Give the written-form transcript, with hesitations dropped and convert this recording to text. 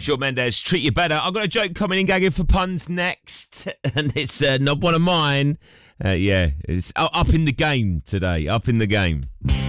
Shawn Mendes, Treat You Better. I've got a joke coming in, gagging for puns next, and it's not one of mine. It's up in the game today, up in the game.